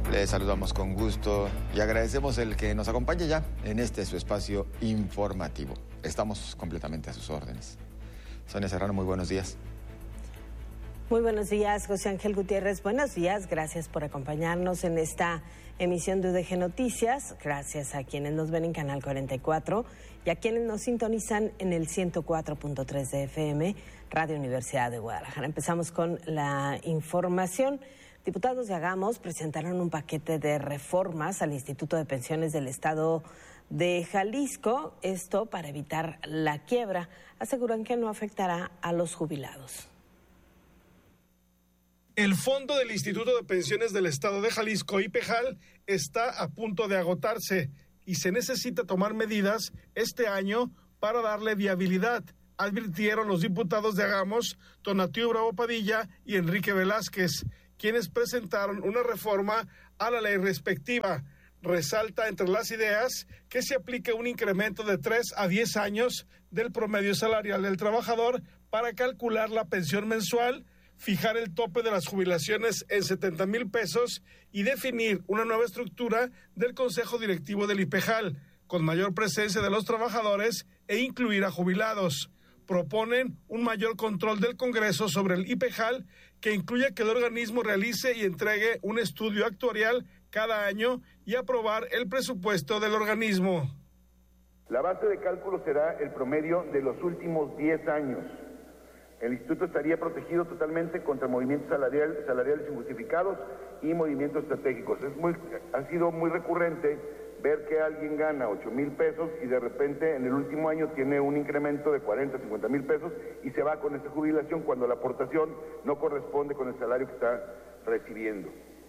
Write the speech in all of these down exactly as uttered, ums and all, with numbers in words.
Les saludamos con gusto y agradecemos el que nos acompañe ya en este su espacio informativo. Estamos completamente a sus órdenes. Sonia Serrano, muy buenos días. Muy buenos días, José Ángel Gutiérrez. Buenos días, gracias por acompañarnos en esta emisión de U D G Noticias. Gracias a quienes nos ven en Canal cuarenta y cuatro y a quienes nos sintonizan en el ciento cuatro punto tres de F M, Radio Universidad de Guadalajara. Empezamos con la información. Diputados de Hagamos presentaron un paquete de reformas al Instituto de Pensiones del Estado de Jalisco, esto para evitar la quiebra. Aseguran que no afectará a los jubilados. El fondo del Instituto de Pensiones del Estado de Jalisco, IPEJAL, está a punto de agotarse y se necesita tomar medidas este año para darle viabilidad, advirtieron los diputados de Hagamos, Tonatiu Bravo Padilla y Enrique Velázquez, quienes presentaron una reforma a la ley respectiva. Resalta entre las ideas que se aplique un incremento de tres a diez años del promedio salarial del trabajador para calcular la pensión mensual, fijar el tope de las jubilaciones en setenta mil pesos y definir una nueva estructura del Consejo Directivo del IPEJAL, con mayor presencia de los trabajadores e incluir a jubilados. Proponen un mayor control del Congreso sobre el IPEJAL, que incluye que el organismo realice y entregue un estudio actuarial cada año y aprobar el presupuesto del organismo. La base de cálculo será el promedio de los últimos diez años. El instituto estaría protegido totalmente contra movimientos salarial, salariales injustificados y movimientos estratégicos. Es muy, ha sido muy recurrente ver que alguien gana ocho mil pesos y de repente en el último año tiene un incremento de cuarenta, cincuenta mil pesos y se va con esa jubilación cuando la aportación no corresponde con el salario que está recibiendo.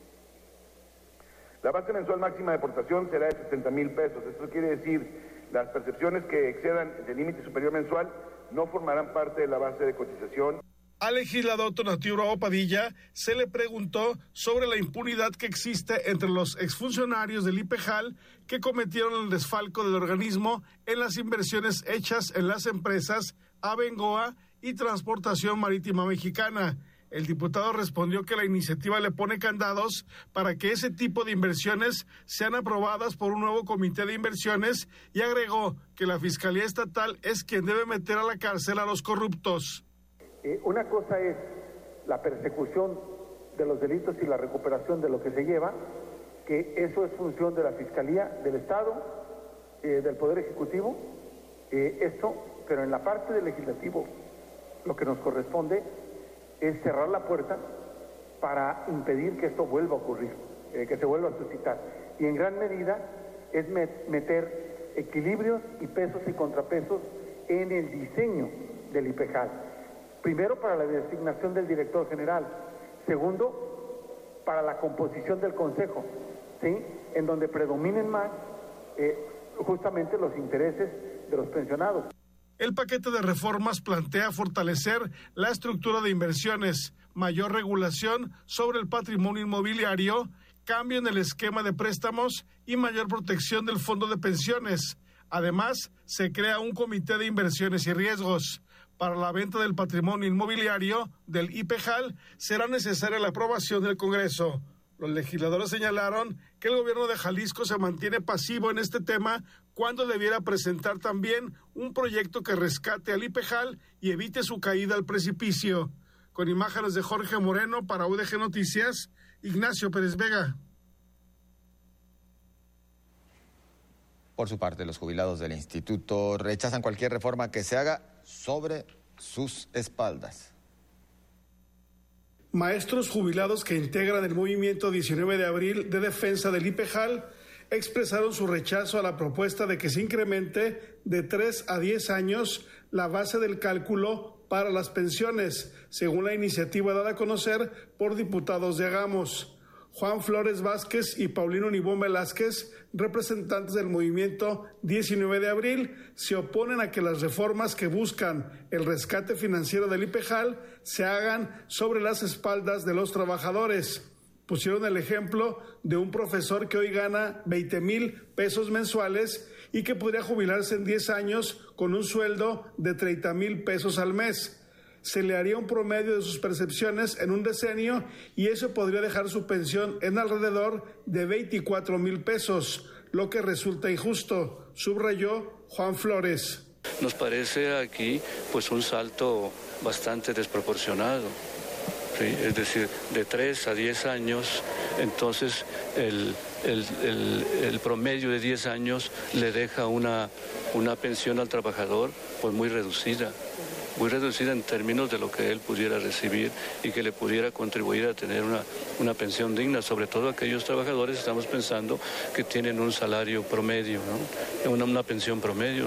La base mensual máxima de aportación será de setenta mil pesos. Esto quiere decir, las percepciones que excedan el límite superior mensual no formarán parte de la base de cotización. Al legislador Tonatiu Bravo Padilla se le preguntó sobre la impunidad que existe entre los exfuncionarios del IPEJAL que cometieron el desfalco del organismo en las inversiones hechas en las empresas Abengoa y Transportación Marítima Mexicana. El diputado respondió que la iniciativa le pone candados para que ese tipo de inversiones sean aprobadas por un nuevo comité de inversiones y agregó que la Fiscalía Estatal es quien debe meter a la cárcel a los corruptos. Eh, una cosa es la persecución de los delitos y la recuperación de lo que se lleva, que eso es función de la Fiscalía, del Estado, eh, del Poder Ejecutivo, eh, esto, pero en la parte del Legislativo lo que nos corresponde es cerrar la puerta para impedir que esto vuelva a ocurrir, eh, que se vuelva a suscitar. Y en gran medida es met- meter equilibrios y pesos y contrapesos en el diseño del IPEJAL. Primero, para la designación del director general. Segundo, para la composición del consejo, ¿sí? En donde predominen más eh, justamente los intereses de los pensionados. El paquete de reformas plantea fortalecer la estructura de inversiones, mayor regulación sobre el patrimonio inmobiliario, cambio en el esquema de préstamos y mayor protección del fondo de pensiones. Además, se crea un comité de inversiones y riesgos. Para la venta del patrimonio inmobiliario del IPEJAL será necesaria la aprobación del Congreso. Los legisladores señalaron que el gobierno de Jalisco se mantiene pasivo en este tema cuando debiera presentar también un proyecto que rescate al IPEJAL y evite su caída al precipicio. Con imágenes de Jorge Moreno para U D G Noticias, Ignacio Pérez Vega. Por su parte, los jubilados del instituto rechazan cualquier reforma que se haga sobre sus espaldas. Maestros jubilados que integran el movimiento diecinueve de abril de defensa del IPEJAL expresaron su rechazo a la propuesta de que se incremente de tres a diez años la base del cálculo para las pensiones, según la iniciativa dada a conocer por diputados de Hagamos. Juan Flores Vázquez y Paulino Nibón Velázquez, representantes del movimiento diecinueve de abril, se oponen a que las reformas que buscan el rescate financiero del IPEJAL se hagan sobre las espaldas de los trabajadores. Pusieron el ejemplo de un profesor que hoy gana veinte mil pesos mensuales y que podría jubilarse en diez años con un sueldo de treinta mil pesos al mes. se le haría un promedio de sus percepciones en un decenio y eso podría dejar su pensión en alrededor de veinticuatro mil pesos, lo que resulta injusto, subrayó Juan Flores. Nos parece aquí pues un salto bastante desproporcionado. Sí, es decir, de tres a diez años, entonces el, el, el, el promedio de diez años le deja una, una pensión al trabajador pues muy reducida, muy reducida en términos de lo que él pudiera recibir y que le pudiera contribuir a tener una, una pensión digna, sobre todo aquellos trabajadores, estamos pensando, que tienen un salario promedio, ¿no? una, una pensión promedio,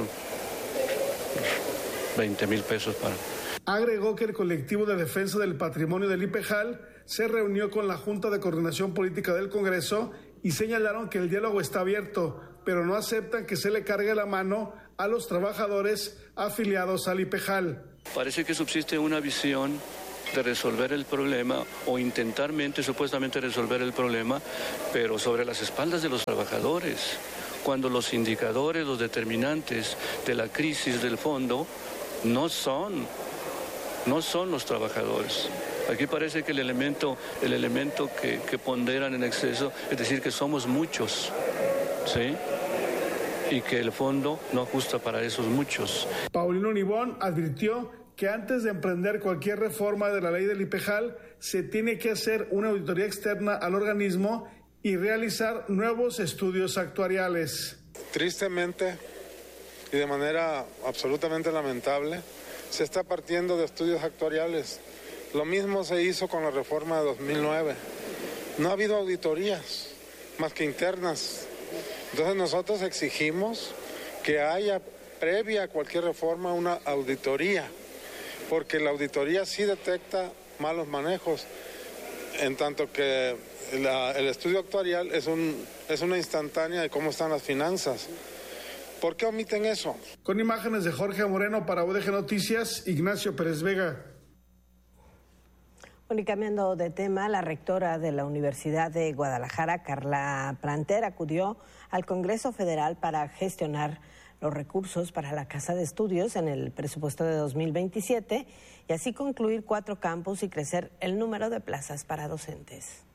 veinte mil pesos para... Agregó que el colectivo de defensa del patrimonio del IPEJAL se reunió con la Junta de Coordinación Política del Congreso y señalaron que el diálogo está abierto, pero no aceptan que se le cargue la mano a los trabajadores afiliados al IPEJAL. Parece que subsiste una visión de resolver el problema o intentarmente, supuestamente resolver el problema, pero sobre las espaldas de los trabajadores, cuando los indicadores, los determinantes de la crisis del fondo no son No son los trabajadores. Aquí parece que el elemento, el elemento que, que ponderan en exceso es decir que somos muchos, ¿sí? Y que el fondo no ajusta para esos muchos. Paulino Nibón advirtió que antes de emprender cualquier reforma de la ley del IPEJAL se tiene que hacer una auditoría externa al organismo y realizar nuevos estudios actuariales. Tristemente y de manera absolutamente lamentable, se está partiendo de estudios actuariales. Lo mismo se hizo con la reforma de dos mil nueve. No ha habido auditorías, más que internas. Entonces nosotros exigimos que haya, previa a cualquier reforma, una auditoría, porque la auditoría sí detecta malos manejos, en tanto que la, el estudio actuarial es, un, es una instantánea de cómo están las finanzas. ¿Por qué omiten eso? Con imágenes de Jorge Moreno para U D G Noticias, Ignacio Pérez Vega. Bueno, y cambiando de tema, la rectora de la Universidad de Guadalajara, Carla Planter, acudió al Congreso Federal para gestionar los recursos para la Casa de Estudios en el presupuesto de dos mil veintisiete y así concluir cuatro campus y crecer el número de plazas para docentes.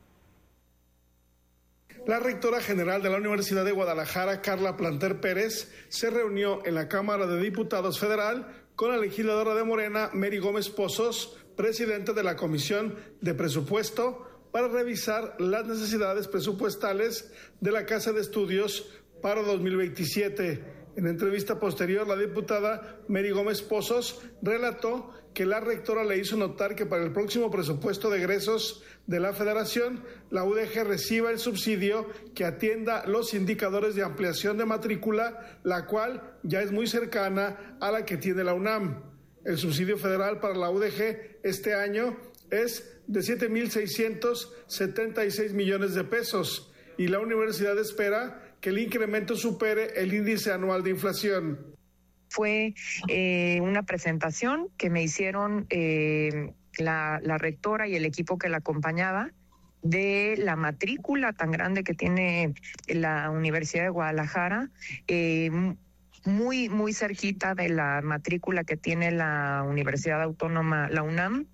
La rectora general de la Universidad de Guadalajara, Carla Planter Pérez, se reunió en la Cámara de Diputados Federal con la legisladora de Morena, Mary Gómez Pozos, presidenta de la Comisión de Presupuesto, para revisar las necesidades presupuestales de la Casa de Estudios para dos mil veintisiete. En entrevista posterior, la diputada Mary Gómez Pozos relató que la rectora le hizo notar que para el próximo presupuesto de egresos de la Federación, la U D G reciba el subsidio que atienda los indicadores de ampliación de matrícula, la cual ya es muy cercana a la que tiene la UNAM. El subsidio federal para la U D G este año es de siete mil seiscientos setenta y seis millones de pesos y la universidad espera que el incremento supere el índice anual de inflación. Fue eh, una presentación que me hicieron eh, la, la rectora y el equipo que la acompañaba de la matrícula tan grande que tiene la Universidad de Guadalajara, eh, muy, muy cerquita de la matrícula que tiene la Universidad Autónoma, la UNAM.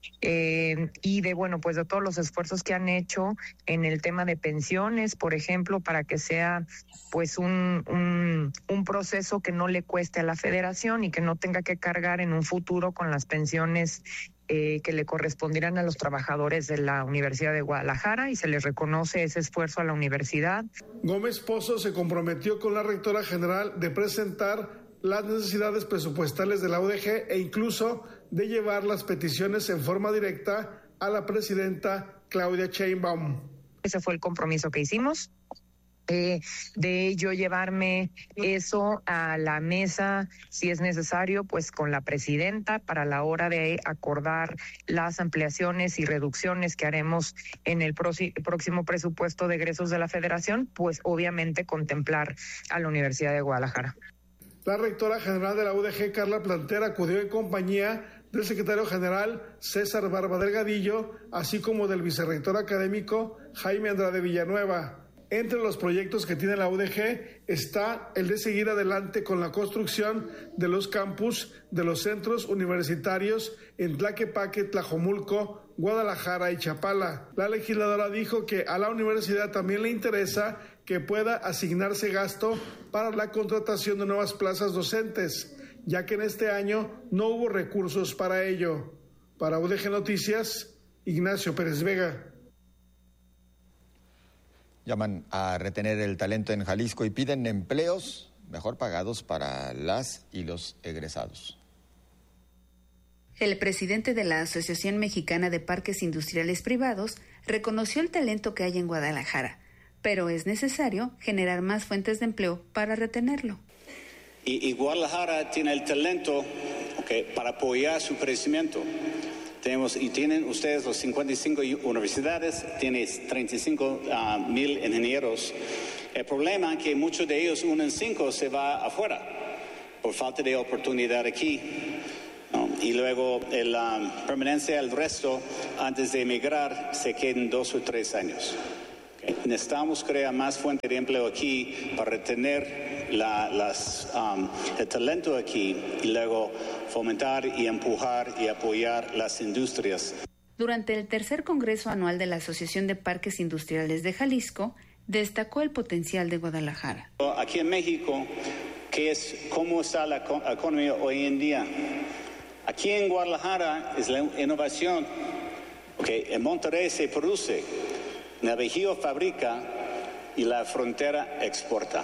Eh, y de bueno pues de todos los esfuerzos que han hecho en el tema de pensiones, por ejemplo, para que sea pues un, un, un proceso que no le cueste a la federación y que no tenga que cargar en un futuro con las pensiones eh, que le correspondirán a los trabajadores de la Universidad de Guadalajara, y se les reconoce ese esfuerzo a la universidad. Gómez Pozo se comprometió con la rectora general de presentar las necesidades presupuestales de la U D G e incluso de llevar las peticiones en forma directa a la presidenta Claudia Sheinbaum. Ese fue el compromiso que hicimos, eh, de yo llevarme eso a la mesa, si es necesario, pues con la presidenta para la hora de acordar las ampliaciones y reducciones que haremos en el próximo presupuesto de egresos de la Federación, pues obviamente contemplar a la Universidad de Guadalajara. La rectora general de la U D G, Carla Planter, acudió en compañía del secretario general César Barba Delgadillo, así como del vicerrector académico Jaime Andrade Villanueva. Entre los proyectos que tiene la U D G está el de seguir adelante con la construcción de los campus de los centros universitarios en Tlaquepaque, Tlajomulco, Guadalajara y Chapala. La legisladora dijo que a la universidad también le interesa que pueda asignarse gasto para la contratación de nuevas plazas docentes, ya que en este año no hubo recursos para ello. Para U D G Noticias, Ignacio Pérez Vega. Llaman a retener el talento en Jalisco y piden empleos mejor pagados para las y los egresados. El presidente de la Asociación Mexicana de Parques Industriales Privados reconoció el talento que hay en Guadalajara, pero es necesario generar más fuentes de empleo para retenerlo. Y, y Guadalajara tiene el talento okay, para apoyar su crecimiento. Tenemos, y tienen ustedes los cincuenta y cinco universidades, tienen treinta y cinco mil uh, ingenieros. El problema es que muchos de ellos, uno en cinco, se va afuera por falta de oportunidad aquí. ¿No? Y luego la um, permanencia del resto, antes de emigrar, se quedan dos o tres años. Okay. Necesitamos crear más fuentes de empleo aquí para retener la, las, um, el talento aquí y luego fomentar y empujar y apoyar las industrias. Durante el tercer Congreso Anual de la Asociación de Parques Industriales de Jalisco, destacó el potencial de Guadalajara. Aquí en México, ¿qué es, ¿cómo está la economía hoy en día? Aquí en Guadalajara es la innovación. Okay. En Monterrey se produce, Navajo fabrica y la frontera exporta.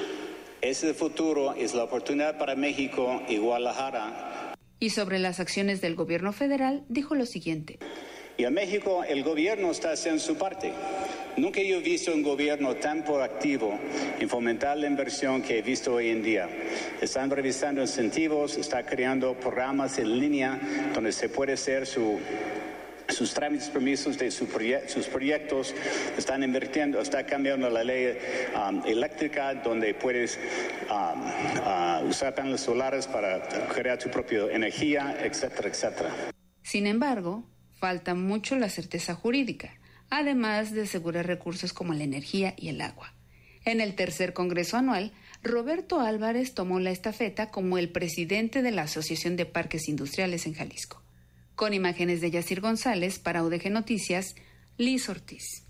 Ese futuro es la oportunidad para México y Guadalajara. Y sobre las acciones del gobierno federal, dijo lo siguiente. Y en México el gobierno está haciendo su parte. Nunca yo he visto un gobierno tan proactivo en fomentar la inversión que he visto hoy en día. Están revisando incentivos, está creando programas en línea donde se puede hacer su... sus trámites, permisos de su proye- sus proyectos, están invirtiendo, está cambiando la ley um, eléctrica donde puedes um, uh, usar paneles solares para crear tu propia energía, etcétera, etcétera. Sin embargo, falta mucho la certeza jurídica, además de asegurar recursos como la energía y el agua. En el tercer Congreso Anual, Roberto Álvarez tomó la estafeta como el presidente de la Asociación de Parques Industriales en Jalisco. Con imágenes de Yacir González, para U D G Noticias, Liz Ortiz.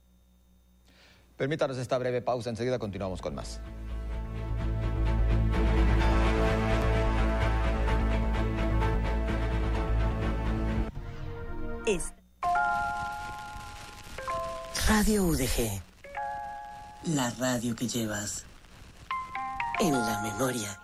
Permítanos esta breve pausa, enseguida continuamos con más. Es Radio U D G, la radio que llevas en la memoria.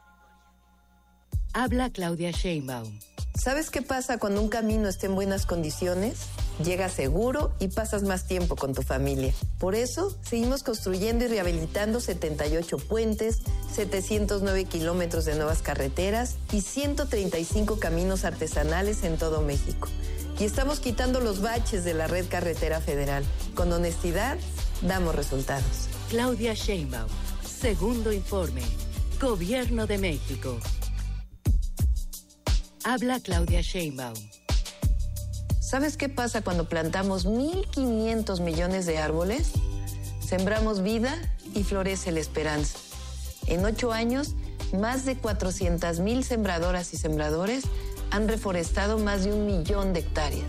Habla Claudia Sheinbaum. ¿Sabes qué pasa cuando un camino está en buenas condiciones? Llegas seguro y pasas más tiempo con tu familia. Por eso, seguimos construyendo y rehabilitando setenta y ocho puentes, setecientos nueve kilómetros de nuevas carreteras y ciento treinta y cinco caminos artesanales en todo México. Y estamos quitando los baches de la red carretera federal. Con honestidad, damos resultados. Claudia Sheinbaum, segundo informe. Gobierno de México. Habla Claudia Sheinbaum. ¿Sabes qué pasa cuando plantamos mil quinientos millones de árboles? Sembramos vida y florece la esperanza. En ocho años, más de cuatrocientas mil sembradoras y sembradores han reforestado más de un millón de hectáreas.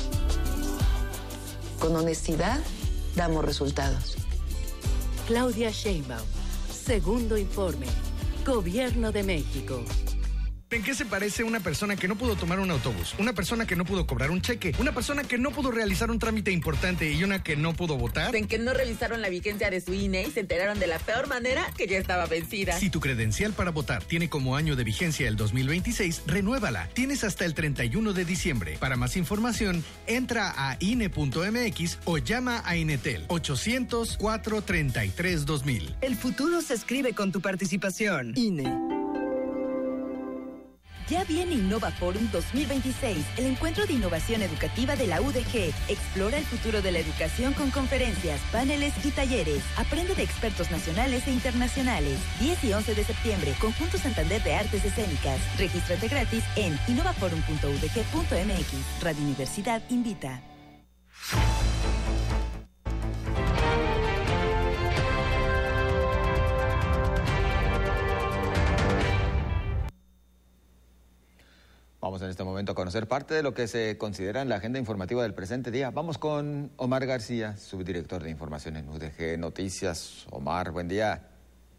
Con honestidad, damos resultados. Claudia Sheinbaum, segundo informe. Gobierno de México. ¿En qué se parece una persona que no pudo tomar un autobús? Una persona que no pudo cobrar un cheque, una persona que no pudo realizar un trámite importante y una que no pudo votar. En que no revisaron la vigencia de su I N E y se enteraron de la peor manera que ya estaba vencida. Si tu credencial para votar tiene como año de vigencia el dos mil veintiséis, renuévala. Tienes hasta el treinta y uno de diciembre. Para más información, entra a I N E punto M X o llama a Inetel ochocientos, cuatrocientos treinta y tres, dos mil. El futuro se escribe con tu participación. I N E. Ya viene Innova Forum dos mil veintiséis, el encuentro de innovación educativa de la U D G. Explora el futuro de la educación con conferencias, paneles y talleres. Aprende de expertos nacionales e internacionales. diez y once de septiembre, Conjunto Santander de Artes Escénicas. Regístrate gratis en innovaforum punto u d g punto m x. Radio Universidad invita. Vamos en este momento a conocer parte de lo que se considera en la agenda informativa del presente día. Vamos con Omar García, subdirector de información en U D G Noticias. Omar, buen día.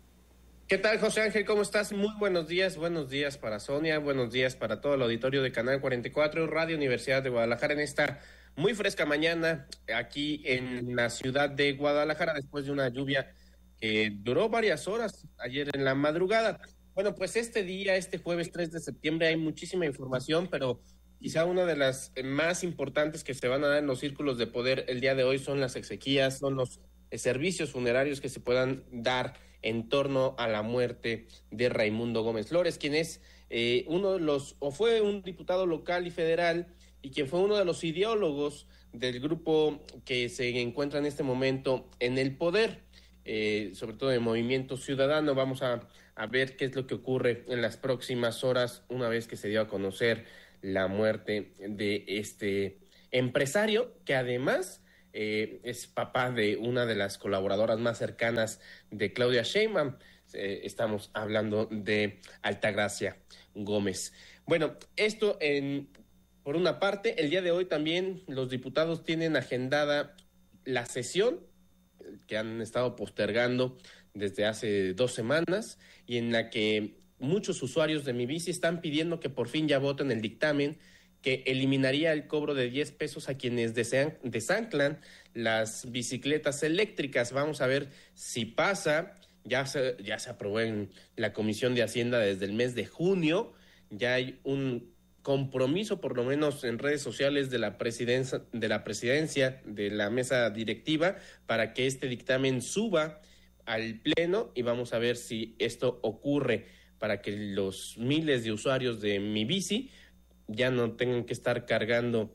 ¿Qué tal, José Ángel? ¿Cómo estás? Muy buenos días. Buenos días para Sonia, buenos días para todo el auditorio de Canal cuarenta y cuatro, Radio Universidad de Guadalajara, en esta muy fresca mañana aquí en la ciudad de Guadalajara, después de una lluvia que duró varias horas ayer en la madrugada. Bueno, pues este día, este jueves tres de septiembre, hay muchísima información, pero quizá una de las más importantes que se van a dar en los círculos de poder el día de hoy son las exequias, son los servicios funerarios que se puedan dar en torno a la muerte de Raimundo Gómez Flores, quien es eh, uno de los, o fue un diputado local y federal, y quien fue uno de los ideólogos del grupo que se encuentra en este momento en el poder, eh, sobre todo de Movimiento Ciudadano. Vamos a, a ver qué es lo que ocurre en las próximas horas, una vez que se dio a conocer la muerte de este empresario, que además Eh, es papá de una de las colaboradoras más cercanas de Claudia Sheinbaum. Eh, estamos hablando de Altagracia Gómez. Bueno, esto en, por una parte. El día de hoy también los diputados tienen agendada la sesión que han estado postergando desde hace dos semanas y en la que muchos usuarios de Mi Bici están pidiendo que por fin ya voten el dictamen que eliminaría el cobro de diez pesos a quienes desean, desanclan las bicicletas eléctricas. Vamos a ver si pasa. Ya se, ya se aprobó en la Comisión de Hacienda desde el mes de junio. Ya hay un compromiso, por lo menos en redes sociales, de la presidencia, de la presidencia, de la mesa directiva, para que este dictamen suba al Pleno, y vamos a ver si esto ocurre para que los miles de usuarios de Mi Bici ya no tengan que estar cargando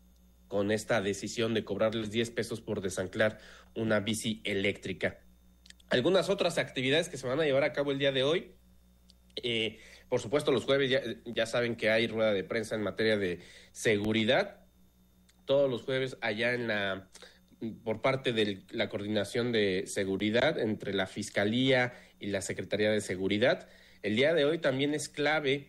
con esta decisión de cobrarles diez pesos por desanclar una bici eléctrica. Algunas otras actividades que se van a llevar a cabo el día de hoy, eh, por supuesto los jueves ya, ya saben que hay rueda de prensa en materia de seguridad, todos los jueves allá en la, por parte de la Coordinación de Seguridad entre la Fiscalía y la Secretaría de Seguridad. El día de hoy también es clave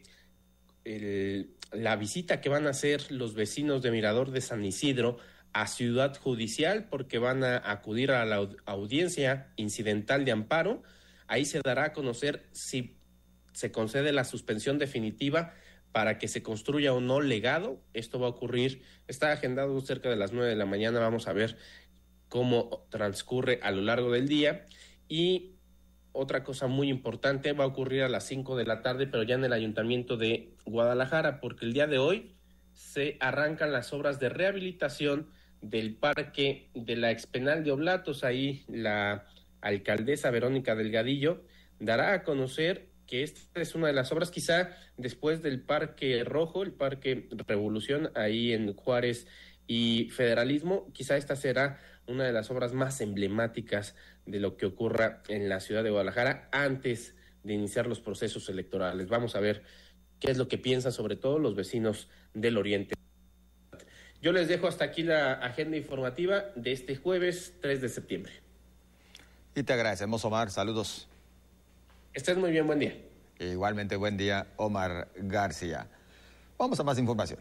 el la visita que van a hacer los vecinos de Mirador de San Isidro a Ciudad Judicial, porque van a acudir a la audiencia incidental de amparo. Ahí se dará a conocer si se concede la suspensión definitiva para que se construya o no legado. Esto va a ocurrir, está agendado cerca de las nueve de la mañana. Vamos a ver cómo transcurre a lo largo del día. Y otra cosa muy importante va a ocurrir a las cinco de la tarde, pero ya en el Ayuntamiento de Guadalajara, porque el día de hoy se arrancan las obras de rehabilitación del Parque de la Expenal de Oblatos. Ahí la alcaldesa Verónica Delgadillo dará a conocer que esta es una de las obras, quizá después del Parque Rojo, el Parque Revolución, ahí en Juárez y Federalismo, quizá esta será una de las obras más emblemáticas de lo que ocurra en la ciudad de Guadalajara antes de iniciar los procesos electorales. Vamos a ver qué es lo que piensan sobre todo los vecinos del Oriente. Yo les dejo hasta aquí la agenda informativa de este jueves tres de septiembre. Y te agradecemos, Omar. Saludos. Estés muy bien, buen día. Igualmente, buen día, Omar García. Vamos a más información.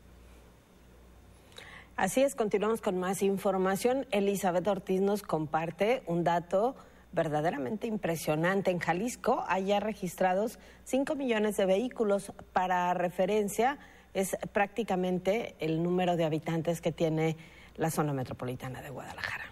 Así es, continuamos con más información. Elizabeth Ortiz nos comparte un dato verdaderamente impresionante. En Jalisco hay ya registrados cinco millones de vehículos. Para referencia, es prácticamente el número de habitantes que tiene la zona metropolitana de Guadalajara.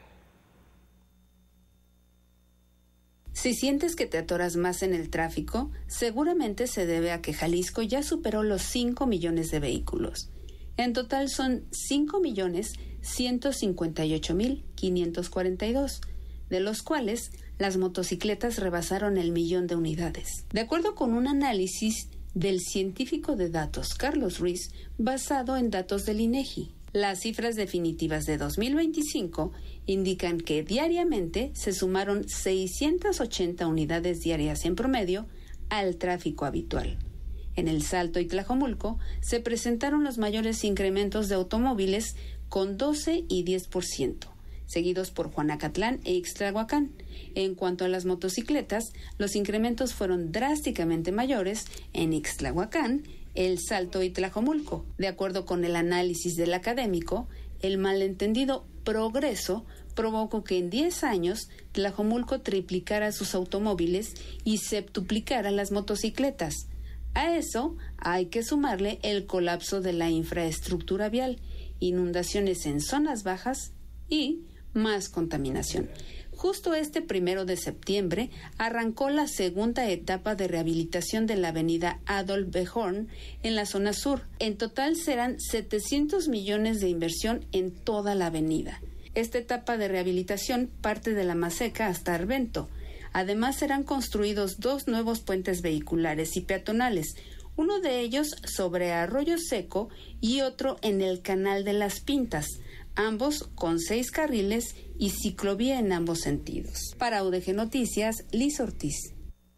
Si sientes que te atoras más en el tráfico, seguramente se debe a que Jalisco ya superó los cinco millones de vehículos. En total son cinco millones ciento cincuenta y ocho mil quinientos cuarenta y dos, de los cuales las motocicletas rebasaron el millón de unidades. De acuerdo con un análisis del científico de datos Carlos Ruiz, basado en datos del INEGI, las cifras definitivas de dos mil veinticinco indican que diariamente se sumaron seiscientas ochenta unidades diarias en promedio al tráfico habitual. En El Salto y Tlajomulco se presentaron los mayores incrementos de automóviles con doce y diez por ciento, seguidos por Juanacatlán e Ixtlahuacán. En cuanto a las motocicletas, los incrementos fueron drásticamente mayores en Ixtlahuacán El Salto y Tlajomulco. De acuerdo con el análisis del académico, el malentendido progreso provocó que en diez años Tlajomulco triplicara sus automóviles y septuplicara las motocicletas. A eso hay que sumarle el colapso de la infraestructura vial, inundaciones en zonas bajas y más contaminación. Justo este primero de septiembre arrancó la segunda etapa de rehabilitación de la avenida Adolf Behorn en la zona sur. En total serán setecientos millones de inversión en toda la avenida. Esta etapa de rehabilitación parte de La Maseca hasta Arvento. Además serán construidos dos nuevos puentes vehiculares y peatonales, uno de ellos sobre Arroyo Seco y otro en el Canal de las Pintas, ambos con seis carriles y ciclovía en ambos sentidos. Para U D G Noticias, Liz Ortiz.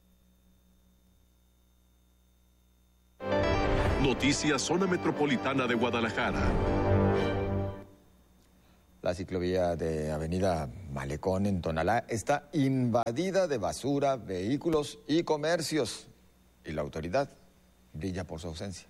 Noticias Zona Metropolitana de Guadalajara. La ciclovía de Avenida Malecón en Tonalá está invadida de basura, vehículos y comercios. Y la autoridad brilla por su ausencia.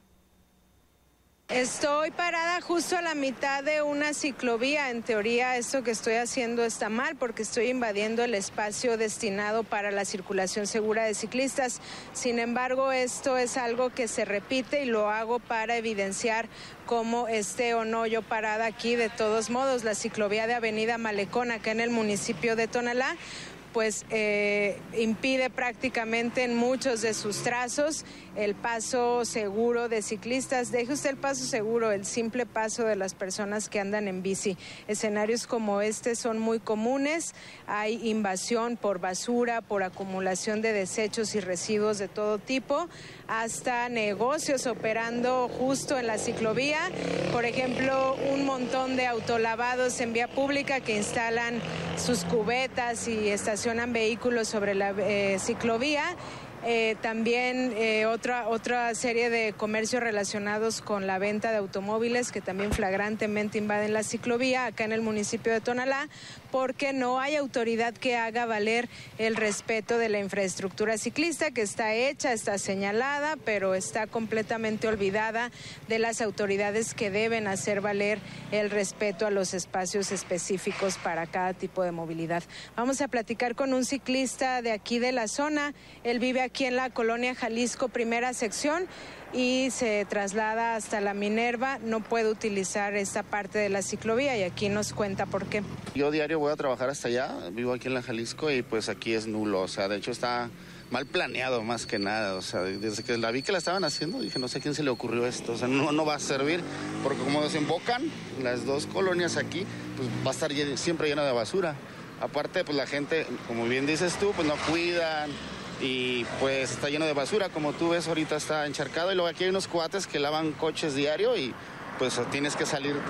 Estoy parada justo a la mitad de una ciclovía. En teoría, esto que estoy haciendo está mal porque estoy invadiendo el espacio destinado para la circulación segura de ciclistas. Sin embargo, esto es algo que se repite y lo hago para evidenciar cómo esté o no yo parada aquí. De todos modos, la ciclovía de Avenida Malecón, acá en el municipio de Tonalá, pues eh, impide prácticamente en muchos de sus trazos el paso seguro de ciclistas. Deje usted el paso seguro, el simple paso de las personas que andan en bici. Escenarios como este son muy comunes. Hay invasión por basura, por acumulación de desechos y residuos de todo tipo, hasta negocios operando justo en la ciclovía. Por ejemplo, un montón de autolavados en vía pública que instalan sus cubetas y estacionan vehículos sobre la eh, ciclovía. Eh, también eh, otra, otra serie de comercios relacionados con la venta de automóviles que también flagrantemente invaden la ciclovía acá en el municipio de Tonalá, porque no hay autoridad que haga valer el respeto de la infraestructura ciclista que está hecha, está señalada, pero está completamente olvidada de las autoridades que deben hacer valer el respeto a los espacios específicos para cada tipo de movilidad. Vamos a platicar con un ciclista de aquí de la zona. Él vive aquí en la colonia Jalisco, primera sección, y se traslada hasta la Minerva. No puede utilizar esta parte de la ciclovía y aquí nos cuenta por qué. Yo diario voy a trabajar hasta allá, vivo aquí en la Jalisco y pues aquí es nulo, o sea, de hecho está mal planeado más que nada, o sea, desde que la vi que la estaban haciendo dije, no sé a quién se le ocurrió esto, o sea, no, no va a servir, porque como desembocan las dos colonias aquí, pues va a estar lleno, siempre lleno de basura. Aparte, pues la gente, como bien dices tú, pues no cuidan, y pues está lleno de basura, como tú ves ahorita está encharcado, y luego aquí hay unos cuates que lavan coches diario y pues tienes que salirte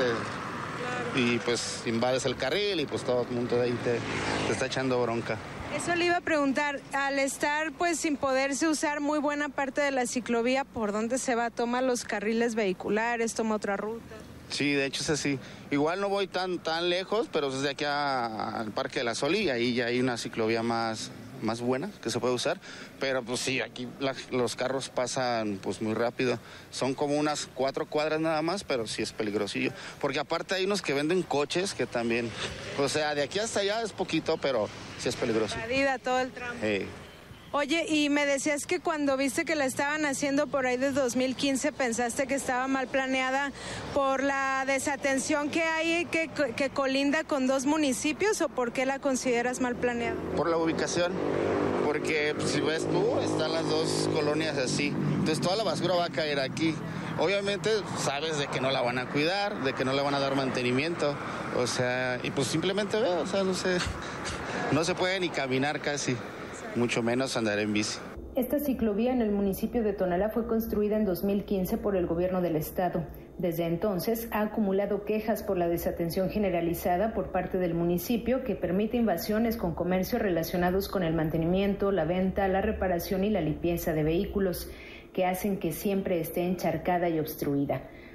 y pues invades el carril y pues todo el mundo de ahí te, te está echando bronca. Eso le iba a preguntar, al estar pues sin poderse usar muy buena parte de la ciclovía, ¿por dónde se va? ¿Toma los carriles vehiculares, toma otra ruta? Sí, de hecho es así. Igual no voy tan tan lejos, pero desde aquí a, al Parque de la Soli y ahí ya hay una ciclovía más más buena que se puede usar, pero pues sí, aquí la, los carros pasan pues muy rápido, son como unas cuatro cuadras nada más, pero sí es peligrosillo, porque aparte hay unos que venden coches que también, o sea, de aquí hasta allá es poquito, pero sí es peligroso. Invadida todo el tramo. Hey. Oye, y me decías que cuando viste que la estaban haciendo por ahí de dos mil quince, pensaste que estaba mal planeada por la desatención que hay que, que colinda con dos municipios, ¿o por qué la consideras mal planeada? Por la ubicación, porque pues, si ves tú, están las dos colonias así, entonces toda la basura va a caer aquí. Obviamente sabes de que no la van a cuidar, de que no le van a dar mantenimiento, o sea, y pues simplemente ve, o sea, no sé, no se puede ni caminar casi, mucho menos andar en bici. Esta ciclovía en el municipio de Tonalá fue construida en dos mil quince por el gobierno del estado. Desde entonces ha acumulado quejas por la desatención generalizada por parte del municipio, que permite invasiones con comercios relacionados con el mantenimiento, la venta, la reparación y la limpieza de vehículos, que hacen que siempre esté encharcada y obstruida.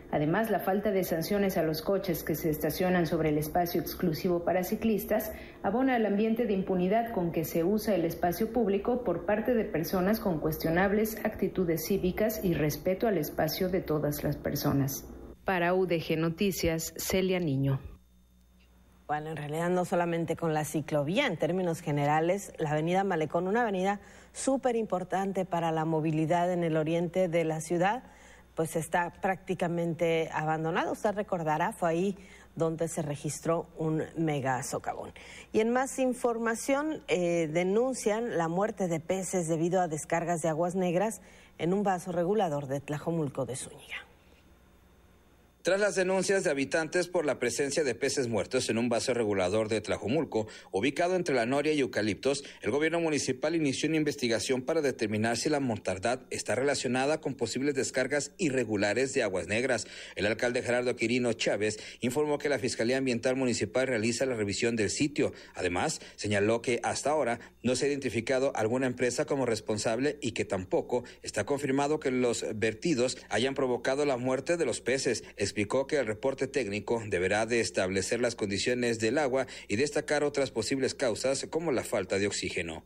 Además, la falta de sanciones a los coches que se estacionan sobre el espacio exclusivo para ciclistas abona al ambiente de impunidad con que se usa el espacio público por parte de personas con cuestionables actitudes cívicas y respeto al espacio de todas las personas. Para U D G Noticias, Celia Niño. Bueno, en realidad no solamente con la ciclovía, en términos generales, la avenida Malecón, una avenida súper importante para la movilidad en el oriente de la ciudad, pues está prácticamente abandonada. Usted recordará, fue ahí donde se registró un mega socavón. Y en más información, eh, denuncian la muerte de peces debido a descargas de aguas negras en un vaso regulador de Tlajomulco de Zúñiga. Tras las denuncias de habitantes por la presencia de peces muertos en un vaso regulador de Tlajomulco, ubicado entre La Noria y Eucaliptos, el gobierno municipal inició una investigación para determinar si la mortandad está relacionada con posibles descargas irregulares de aguas negras. El alcalde Gerardo Quirino Chávez informó que la Fiscalía Ambiental Municipal realiza la revisión del sitio. Además, señaló que hasta ahora no se ha identificado alguna empresa como responsable y que tampoco está confirmado que los vertidos hayan provocado la muerte de los peces. Explicó que el reporte técnico deberá de establecer las condiciones del agua y destacar otras posibles causas como la falta de oxígeno.